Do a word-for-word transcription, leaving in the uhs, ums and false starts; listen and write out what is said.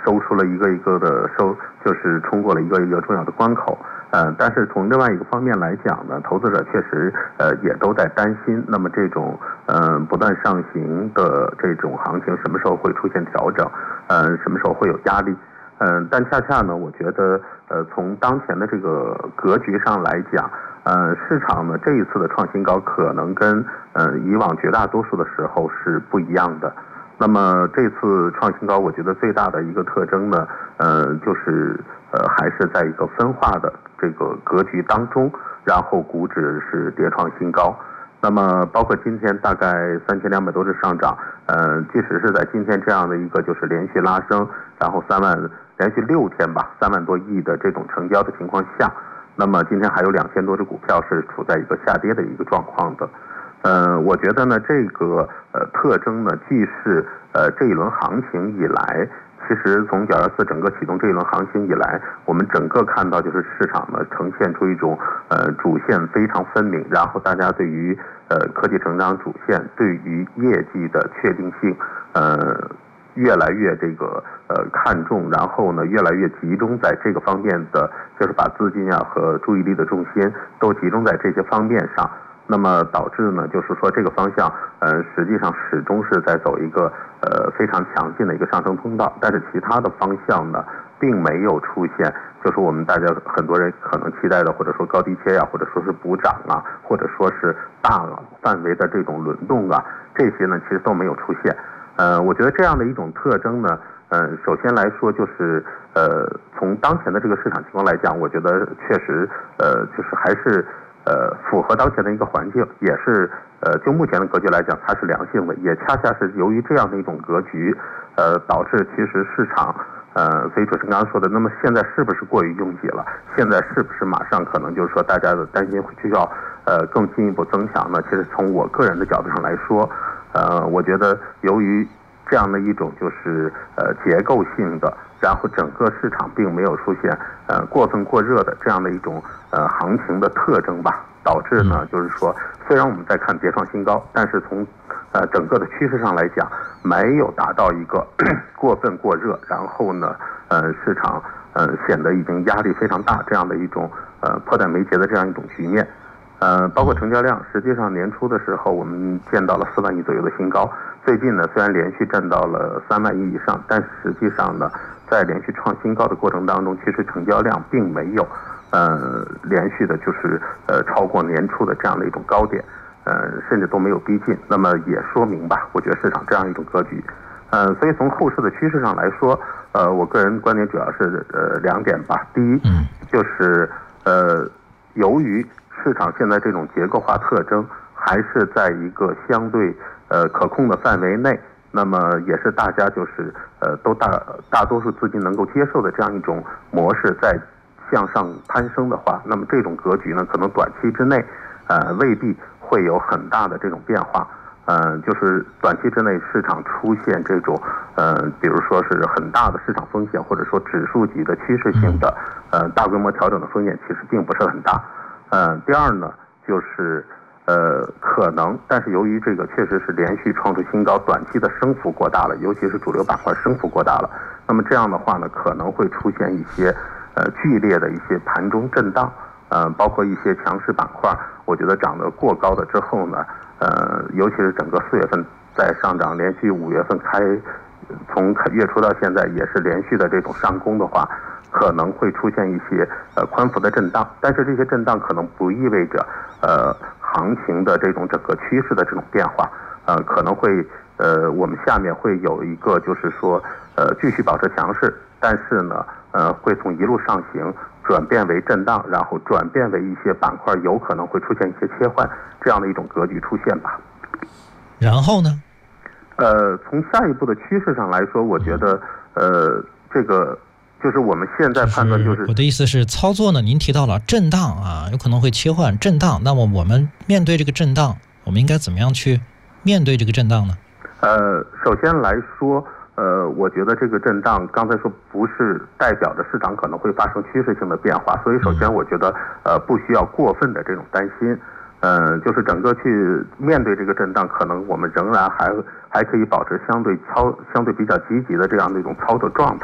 收出了一个一个的收，就是冲过了一个一个重要的关口。呃，但是从另外一个方面来讲呢，投资者确实呃也都在担心，那么这种呃不断上行的这种行情什么时候会出现调整，呃什么时候会有压力？嗯、呃，但恰恰呢，我觉得呃从当前的这个格局上来讲，呃市场呢这一次的创新高可能跟呃以往绝大多数的时候是不一样的。那么这次创新高，我觉得最大的一个特征呢，呃，就是呃，还是在一个分化的这个格局当中，然后股指是跌创新高。那么包括今天大概三千两百多只上涨，呃，即使是在今天这样的一个就是连续拉升，然后三万连续六天吧，三万多亿的这种成交的情况下，那么今天还有两千多只股票是处在一个下跌的一个状况的。呃，我觉得呢，这个呃特征呢，既是呃这一轮行情以来，其实从九二四整个启动这一轮行情以来，我们整个看到就是市场呢呈现出一种呃主线非常分明，然后大家对于呃科技成长主线，对于业绩的确定性，呃越来越这个呃看重，然后呢越来越集中在这个方面的，就是把资金啊和注意力的重心都集中在这些方面上。那么导致呢，就是说这个方向，呃，实际上始终是在走一个呃非常强劲的一个上升通道，但是其他的方向呢，并没有出现，就是我们大家很多人可能期待的，或者说高低切呀、啊，或者说是补涨啊，或者说是大范围的这种轮动啊，这些呢其实都没有出现。呃，我觉得这样的一种特征呢，呃，首先来说就是呃，从当前的这个市场情况来讲，我觉得确实呃，就是还是。呃，符合当前的一个环境，也是呃，就目前的格局来讲，它是良性的，也恰恰是由于这样的一种格局，呃，导致其实市场，呃，所以主持人刚刚说的，那么现在是不是过于拥挤了？现在是不是马上可能就是说大家的担心会需要呃更进一步增强呢？其实从我个人的角度上来说，呃，我觉得由于这样的一种就是呃结构性的，然后整个市场并没有出现呃过分过热的这样的一种呃行情的特征吧，导致呢就是说，虽然我们在看跌创新高，但是从呃整个的趋势上来讲，没有达到一个过分过热，然后呢呃市场呃显得已经压力非常大这样的一种呃迫在眉睫的这样一种局面。呃，包括成交量，实际上年初的时候我们见到了四万亿左右的新高。最近呢，虽然连续站到了三万亿以上，但实际上呢，在连续创新高的过程当中，其实成交量并没有呃连续的，就是呃超过年初的这样的一种高点，呃，甚至都没有逼近。那么也说明吧，我觉得市场这样一种格局，呃，所以从后市的趋势上来说，呃，我个人观点主要是呃两点吧。第一，就是呃，由于市场现在这种结构化特征还是在一个相对呃可控的范围内，那么也是大家就是呃都大大多数资金能够接受的这样一种模式在向上攀升的话，那么这种格局呢，可能短期之内呃未必会有很大的这种变化。呃，就是短期之内市场出现这种呃，比如说是很大的市场风险，或者说指数级的趋势性的呃大规模调整的风险，其实并不是很大。呃，第二呢，就是呃可能，但是由于这个确实是连续创出新高，短期的升幅过大了，尤其是主流板块升幅过大了，那么这样的话呢，可能会出现一些呃剧烈的一些盘中震荡，呃，包括一些强势板块，我觉得涨得过高的之后呢，呃，尤其是整个四月份在上涨，连续五月份开，从月初到现在也是连续的这种上攻的话，可能会出现一些呃宽幅的震荡，但是这些震荡可能不意味着呃行情的这种整个趋势的这种变化，呃可能会呃我们下面会有一个就是说呃继续保持强势，但是呢呃会从一路上行转变为震荡，然后转变为一些板块有可能会出现一些切换这样的一种格局出现吧。 然后呢？ 呃，从下一步的趋势上来说，我觉得呃这个。就是我们现在判断就是、 就是、我的意思是操作呢，您提到了震荡啊，有可能会切换震荡，那么我们面对这个震荡，我们应该怎么样去面对这个震荡呢？ 呃，首先来说，呃，我觉得这个震荡刚才说不是代表着市场可能会发生趋势性的变化，所以首先我觉得呃不需要过分的这种担心。呃，就是整个去面对这个震荡，可能我们仍然还还可以保持相对操相对比较积极的这样的一种操作状态。